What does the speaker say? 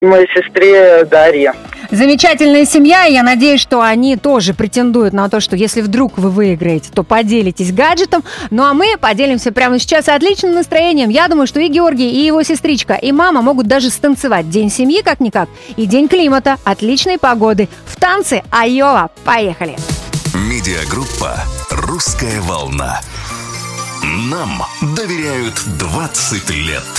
моей сестре Дарье. Замечательная семья, и я надеюсь, что они тоже претендуют на то, что если вдруг вы выиграете, то поделитесь гаджетом. Ну а мы поделимся прямо сейчас отличным настроением. Я думаю, что и Георгий, и его сестричка, и мама могут даже станцевать День семьи как-никак и День климата, отличной погоды. В танцы Айова. Поехали! Медиагруппа «Русская волна». Нам доверяют 20 лет.